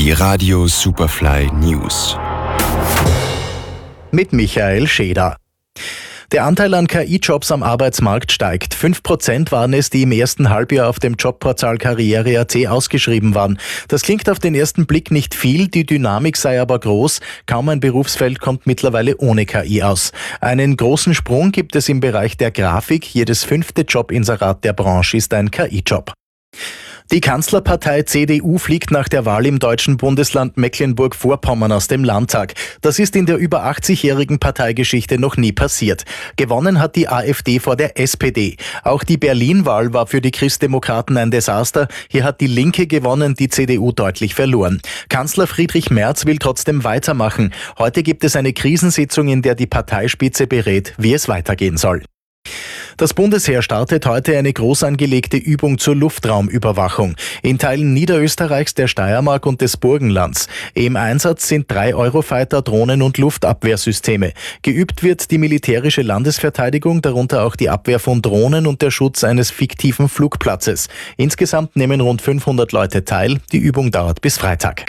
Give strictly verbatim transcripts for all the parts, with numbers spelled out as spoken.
Die Radio Superfly News. Mit Michael Scheder. Der Anteil an K I-Jobs am Arbeitsmarkt steigt. fünf Prozent waren es, die im ersten Halbjahr auf dem Jobportal Karriere Punkt at ausgeschrieben waren. Das klingt auf den ersten Blick nicht viel, die Dynamik sei aber groß. Kaum ein Berufsfeld kommt mittlerweile ohne K I aus. Einen großen Sprung gibt es im Bereich der Grafik. Jedes fünfte Jobinserat der Branche ist ein K I-Job. Die Kanzlerpartei C D U fliegt nach der Wahl im deutschen Bundesland Mecklenburg-Vorpommern aus dem Landtag. Das ist in der über achtzigjährigen Parteigeschichte noch nie passiert. Gewonnen hat die AfD vor der S P D. Auch die Berlin-Wahl war für die Christdemokraten ein Desaster. Hier hat die Linke gewonnen, die C D U deutlich verloren. Kanzler Friedrich Merz will trotzdem weitermachen. Heute gibt es eine Krisensitzung, in der die Parteispitze berät, wie es weitergehen soll. Das Bundesheer startet heute eine groß angelegte Übung zur Luftraumüberwachung in Teilen Niederösterreichs, der Steiermark und des Burgenlands. Im Einsatz sind drei Eurofighter, Drohnen und Luftabwehrsysteme. Geübt wird die militärische Landesverteidigung, darunter auch die Abwehr von Drohnen und der Schutz eines fiktiven Flugplatzes. Insgesamt nehmen rund fünfhundert Leute teil. Die Übung dauert bis Freitag.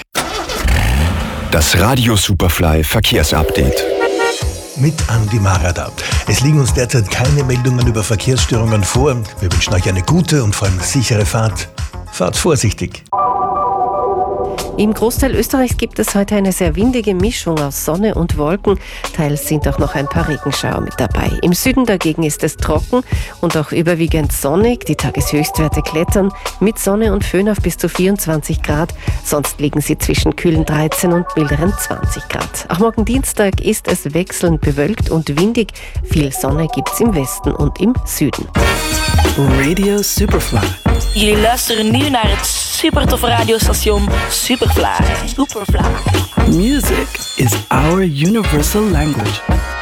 Das Radio Superfly Verkehrsupdate. Mit Andi Marada. Es liegen uns derzeit keine Meldungen über Verkehrsstörungen vor. Wir wünschen euch eine gute und vor allem sichere Fahrt. Fahrt vorsichtig. Im Großteil Österreichs gibt es heute eine sehr windige Mischung aus Sonne und Wolken. Teils sind auch noch ein paar Regenschauer mit dabei. Im Süden dagegen ist es trocken und auch überwiegend sonnig. Die Tageshöchstwerte klettern mit Sonne und Föhn auf bis zu vierundzwanzig Grad. Sonst liegen sie zwischen kühlen dreizehn und milderen zwanzig Grad. Auch morgen Dienstag ist es wechselnd bewölkt und windig. Viel Sonne gibt's im Westen und im Süden. Radio Superfly. Jullie luisteren nu naar het super toffe radiostation Superfly. Superfly. Music is our universal language.